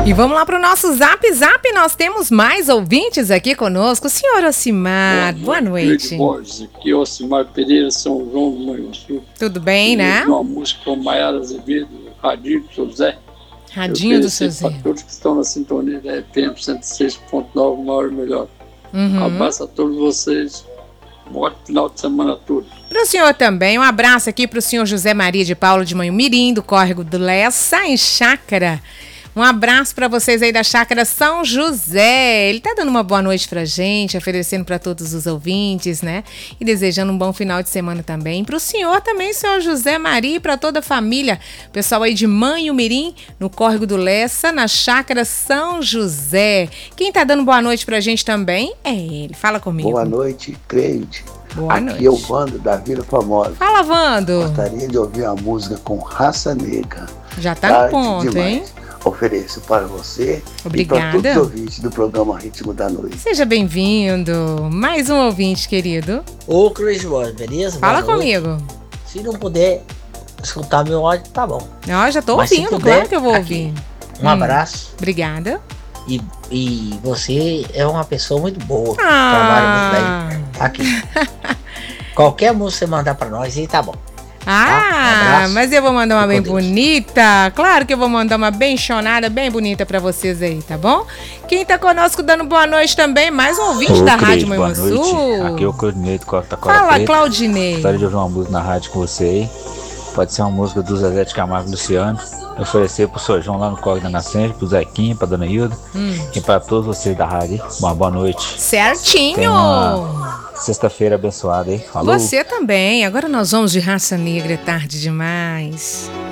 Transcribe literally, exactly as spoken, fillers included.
E vamos lá para o nosso Zap Zap, nós temos mais ouvintes aqui conosco. Senhor Ocimar, boa noite. Boa noite. Aqui é Ocimar Pereira, São João do Manhuaçu. Tudo bem, né? Uma música com Maiara Azevedo, Radinho do seu Zé. Radinho do seu Zé. Para todos que estão na sintonia da F M cento e seis ponto nove, maior e melhor. Uhum. Um abraço a todos vocês. Um ótimo final de semana a todos. Para o senhor também, um abraço aqui para o senhor José Maria de Paulo de Manhumirim, do Córrego do Lessa, em Chácara. Um abraço para vocês aí da Chácara São José. Ele tá dando uma boa noite pra gente, oferecendo para todos os ouvintes, né? E desejando um bom final de semana também. Para o senhor também, senhor José Maria, e para toda a família. Pessoal aí de Manhumirim, no Córrego do Lessa, na Chácara São José. Quem tá dando boa noite pra gente também é ele. Fala comigo. Boa noite, Cleide. Boa Aqui noite. é o Vando da Vila Famosa. Fala, Vando. Gostaria de ouvir a música com Raça Negra. Já tá Tarde no ponto, demais. hein? Ofereço para você Obrigada. e para todos os ouvintes do programa Ritmo da Noite. Seja bem-vindo. Mais um ouvinte, querido. Ô, Cris Borges, beleza? Fala Boa noite. comigo. Se não puder escutar meu áudio, tá bom. Ó, já tô Mas se ouvindo, puder, claro que eu vou aqui. ouvir. Um Hum. abraço. Obrigada. E, e você é uma pessoa muito boa. Ah. Trabalha muito bem aqui. Qualquer música você mandar pra nós aí, tá bom. Ah, Um abraço. mas eu vou mandar uma Fique bem com Deus. bonita. Claro que eu vou mandar uma bem chonada, bem bonita pra vocês aí, tá bom? Quem tá conosco dando boa noite também, mais um ouvinte Ô, da Cris, Rádio boa Manhuaçu. noite. Aqui é o Claudinei do Costa Cora Fala, Preta. Claudinei. Gostaria de ouvir uma música na rádio com você aí. Pode ser uma música do Zezé de Camargo e Luciano. Oferecer pro senhor João lá no Córrego da Nascente, pro Zequinha, pra Dona Hilda Hum. e pra todos vocês da rádio. Uma boa noite. Certinho. Tenha uma sexta-feira abençoada aí. Falou. Você também. Agora nós vamos de Raça Negra, é tarde demais.